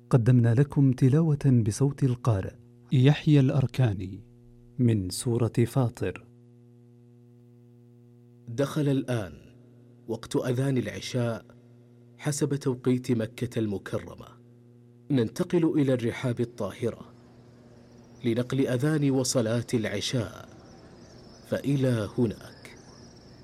قدمنا لكم تلاوة بصوت القارئ يحيى الأركاني من سورة فاطر. دخل الآن وقت أذان العشاء حسب توقيت مكة المكرمة. ننتقل إلى الرحاب الطاهرة لنقل أذان وصلاة العشاء، فإلى هناك.